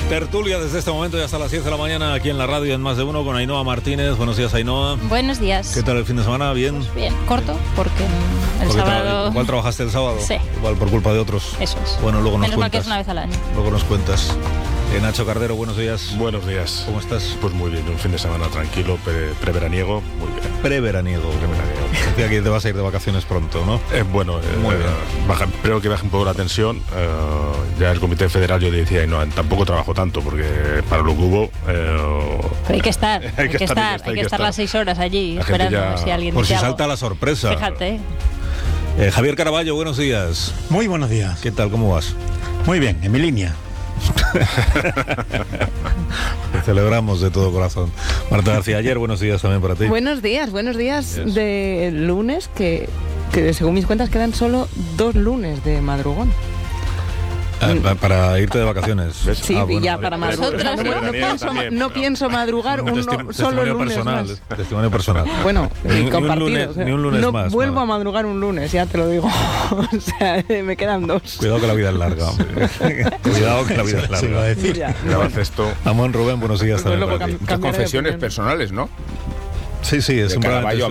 Tertulia desde este momento y hasta las 10 de la mañana aquí en la radio en Más de Uno con Ainhoa Martínez. Buenos días, Ainhoa. Buenos días. ¿Qué tal el fin de semana? ¿Bien? Pues bien, corto, porque el sábado... ¿Cuál trabajaste el sábado? Sí. Igual por culpa de otros. Eso es. Bueno, luego nos Menos mal que cuentas. es una vez al año. Luego nos cuentas. Nacho Cardero, buenos días. Buenos días. ¿Cómo estás? Pues muy bien, un fin de semana tranquilo, preveraniego, muy bien. Preveraniego. Decía que te vas a ir de vacaciones pronto, ¿no? Bueno, muy bien. Espero que baje un poco la tensión. Ya el Comité Federal, yo decía, no, tampoco trabajo tanto, porque para lo que hubo... Pero hay que estar, hay que estar las 6 horas allí esperando ya... si alguien Por si dice salta algo. la sorpresa. Fíjate. Javier Caraballo, buenos días. Muy buenos días. ¿Qué tal? ¿Cómo vas? Muy bien, en mi línea. Te celebramos de todo corazón. Marta García Ayer, buenos días también para ti. Buenos días Yes. de lunes, que según mis cuentas quedan solo 2 lunes de madrugón. Para irte de vacaciones. Sí, bueno, y ya para madrugar. No pienso madrugar solo lunes personal, más. Testimonio personal. Bueno, ni compartido. un lunes no más. vuelvo nada. a madrugar un lunes, ya te lo digo. O sea, me quedan 2. Cuidado que la vida es larga. Cuidado que la vida es Se iba a larga. decir. Grabas esto. Amón Rubén, buenos días también luego para ti. Muchas confesiones personales, ¿no? Sí, es De un Caraballo a